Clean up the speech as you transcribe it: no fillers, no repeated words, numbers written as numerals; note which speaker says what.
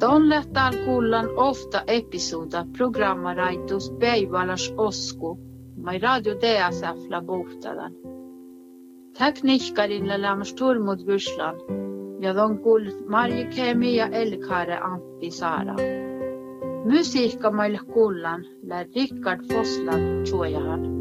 Speaker 1: Tonlehtaan kuullaan ofta episoda programmaraitus päiväläs osku, mai radio DSF-la Bohtadan. Tekniikkarilla lämmäs Turmud Vyrslan, ja don kuullut Marja Kemi ja Elkare Antti Saara. Musiikka maille kuullaan, lär Rickard Fosland Tjojahan.